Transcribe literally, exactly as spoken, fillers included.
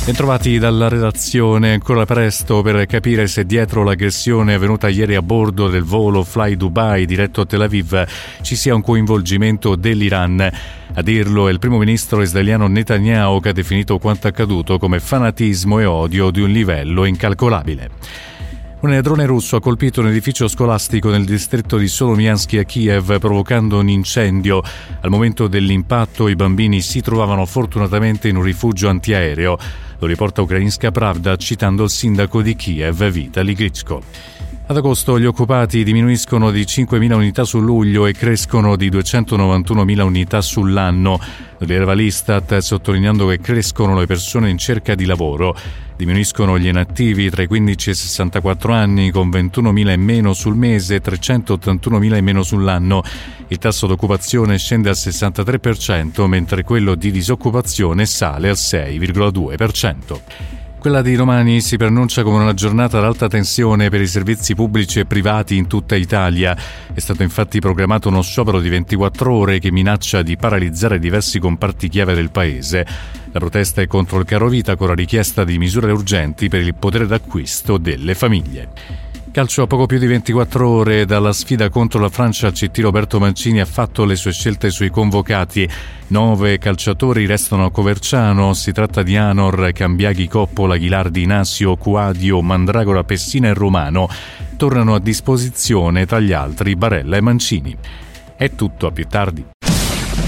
Bentrovati dalla redazione, ancora presto per capire se dietro l'aggressione avvenuta ieri a bordo del volo Fly Dubai diretto a Tel Aviv ci sia un coinvolgimento dell'Iran. A dirlo è il primo ministro israeliano Netanyahu, che ha definito quanto accaduto come fanatismo e odio di un livello incalcolabile. Un drone russo ha colpito un edificio scolastico nel distretto di Solomiansk a Kiev, provocando un incendio. Al momento dell'impatto i bambini si trovavano fortunatamente in un rifugio antiaereo. Lo riporta Ukrainska Pravda citando il sindaco di Kiev, Vitali Klitschko. Ad agosto gli occupati diminuiscono di cinquemila unità su luglio e crescono di duecentonovantunomila unità sull'anno. Lo rileva l'Istat, sottolineando che crescono le persone in cerca di lavoro. Diminuiscono gli inattivi tra i quindici e i sessantaquattro anni, con ventunomila in meno sul mese e trecentottantunomila in meno sull'anno. Il tasso d'occupazione scende al sessantatré per cento, mentre quello di disoccupazione sale al sei virgola due per cento. Quella di domani si preannuncia come una giornata ad alta tensione per i servizi pubblici e privati in tutta Italia. È stato infatti programmato uno sciopero di ventiquattro ore che minaccia di paralizzare diversi comparti chiave del paese. La protesta è contro il carovita, con la richiesta di misure urgenti per il potere d'acquisto delle famiglie. Calcio a poco più di ventiquattro ore dalla sfida contro la Francia, C T Roberto Mancini ha fatto le sue scelte sui convocati. Nove calciatori restano a Coverciano, si tratta di Anor, Cambiaghi, Coppola, Ghilardi, Nasio, Cuadio, Mandragora, Pessina e Romano. Tornano a disposizione tra gli altri Barella e Mancini. È tutto, a più tardi.